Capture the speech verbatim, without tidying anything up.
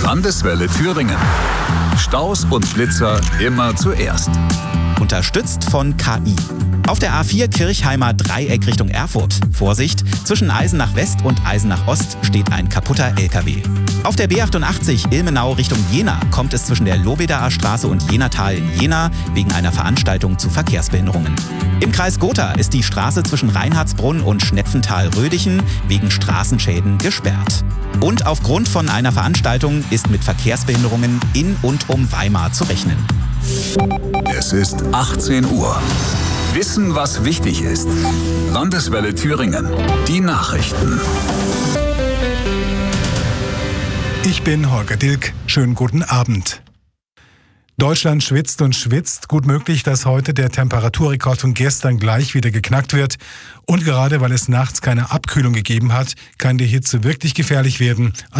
Landeswelle Thüringen. Staus und Blitzer immer zuerst. Unterstützt von K I. Auf der A vier Kirchheimer Dreieck Richtung Erfurt. Vorsicht, zwischen Eisenach West und Eisenach Ost steht ein kaputter L K W. Auf der B achtundachtzig Ilmenau Richtung Jena kommt es zwischen der Lobedaer Straße und Jenatal in Jena wegen einer Veranstaltung zu Verkehrsbehinderungen. Im Kreis Gotha ist die Straße zwischen Reinhardsbrunn und Schnepfental-Rödichen wegen Straßenschäden gesperrt. Und aufgrund von einer Veranstaltung ist mit Verkehrsbehinderungen in und um Weimar zu rechnen. Es ist achtzehn Uhr. Wissen, was wichtig ist. Landeswelle Thüringen. Die Nachrichten. Ich bin Holger Dilk. Schönen guten Abend. Deutschland schwitzt und schwitzt. Gut möglich, dass heute der Temperaturrekord von gestern gleich wieder geknackt wird. Und gerade weil es nachts keine Abkühlung gegeben hat, kann die Hitze wirklich gefährlich werden.